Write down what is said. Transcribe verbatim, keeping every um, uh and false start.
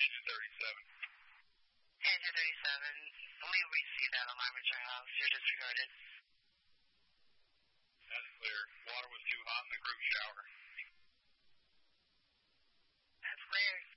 Engine thirty-seven. Engine thirty-seven, we received that alarm at your house. You're disregarded. That's clear. Water was too hot in the group shower. That's clear.